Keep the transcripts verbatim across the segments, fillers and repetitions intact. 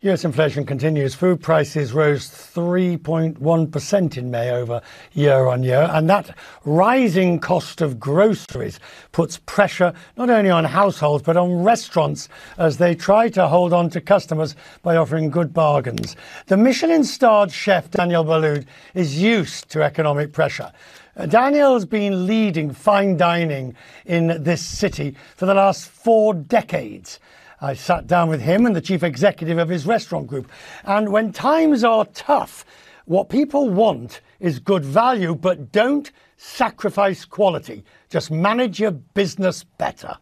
U S inflation continues. Food prices rose three point one percent in May over year on year, and that rising cost of groceries puts pressure not only on households but on restaurants as they try to hold on to customers by offering good bargains. The Michelin-starred chef Daniel Boulud is used to economic pressure. Daniel's been leading fine dining in this city for the last four decades. I sat down with him and the chief executive of his restaurant group. And when times are tough, what people want is good value, but don't sacrifice quality. Just manage your business better.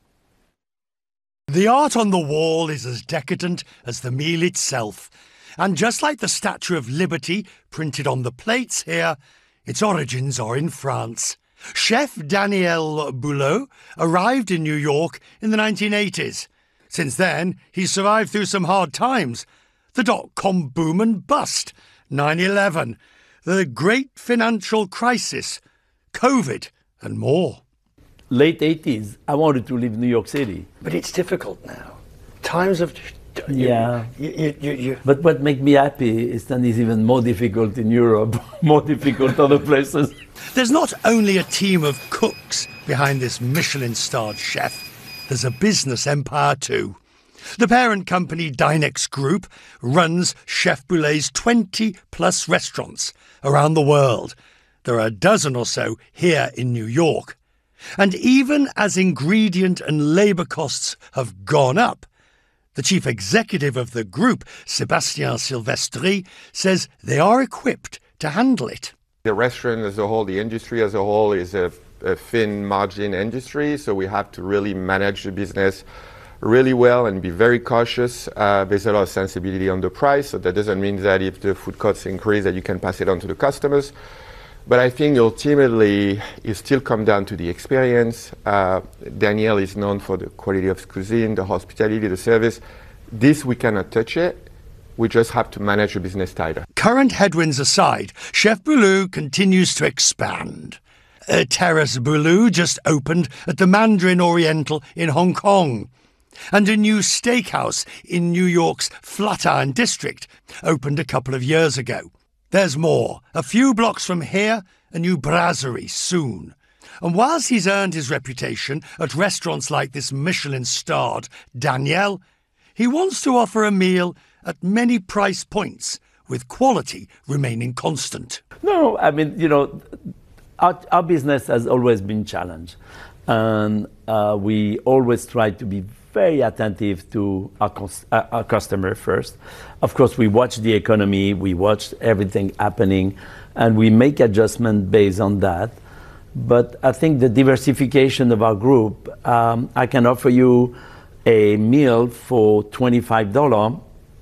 The art on the wall is as decadent as the meal itself. And just like the Statue of Liberty printed on the plates here, its origins are in France. Chef Daniel Boulud arrived in New York in the nineteen eighties. Since then, he's survived through some hard times. The dot-com boom and bust, nine eleven, the great financial crisis, COVID, and more. Late eighties, I wanted to leave New York City. But it's difficult now. Times have... Yeah. You, you, you, you. But what makes me happy is that it's even more difficult in Europe, more difficult other places. There's not only a team of cooks behind this Michelin-starred chef, there's a business empire too. The parent company Dinex Group runs Chef Boulud's twenty plus restaurants around the world. There are a dozen or so here in New York. And even as ingredient and labour costs have gone up, the chief executive of the group, Sébastien Silvestri, says they are equipped to handle it. The restaurant as a whole, the industry as a whole, is a a thin margin industry, so we have to really manage the business really well and be very cautious. Uh, there's a lot of sensibility on the price, so that doesn't mean that if the food costs increase that you can pass it on to the customers. But I think ultimately it still comes down to the experience. Uh, Daniel is known for the quality of cuisine, the hospitality, the service. This we cannot touch it. We just have to manage the business tighter. Current headwinds aside, Chef Boulud continues to expand. Uh, Terrace Boulud just opened at the Mandarin Oriental in Hong Kong. And a new steakhouse in New York's Flatiron district opened a couple of years ago. There's more. A few blocks from here, a new brasserie soon. And whilst he's earned his reputation at restaurants like this Michelin-starred Daniel, he wants to offer a meal at many price points, with quality remaining constant. No, I mean, you know, Our, our business has always been challenged, and uh, we always try to be very attentive to our, cons- uh, our customer first. Of course, we watch the economy, we watch everything happening, and we make adjustments based on that. But I think the diversification of our group, um, I can offer you a meal for twenty-five dollars,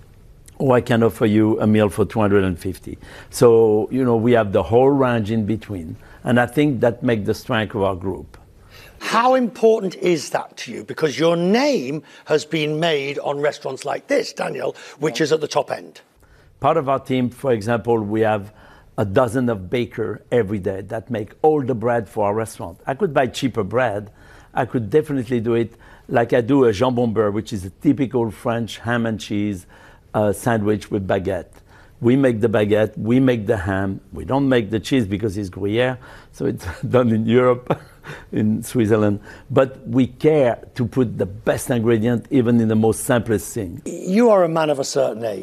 or I can offer you a meal for two hundred fifty dollars. So, you know, we have the whole range in between. And I think that makes the strength of our group. How important is that to you? Because your name has been made on restaurants like this, Daniel, which is at the top end. Part of our team, for example, we have a dozen of bakers every day that make all the bread for our restaurant. I could buy cheaper bread. I could definitely do it like I do a jambon beurre, which is a typical French ham and cheese uh, sandwich with baguette. We make the baguette, we make the ham. We don't make the cheese because it's Gruyere, so it's done in Europe, in Switzerland. But we care to put the best ingredient even in the most simplest thing. You are a man of a certain age.